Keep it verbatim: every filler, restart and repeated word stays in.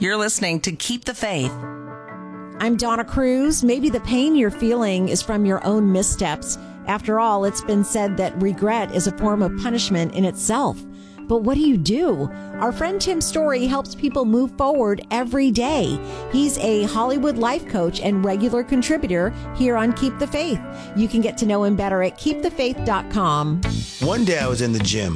You're listening to Keep the Faith. I'm Donna Cruz. Maybe the pain you're feeling is from your own missteps. After all, it's been said that regret is a form of punishment in itself. But what do you do? Our friend Tim Story helps people move forward every day. He's a Hollywood life coach and regular contributor here on Keep the Faith. You can get to know him better at keep the faith dot com. One day I was in the gym.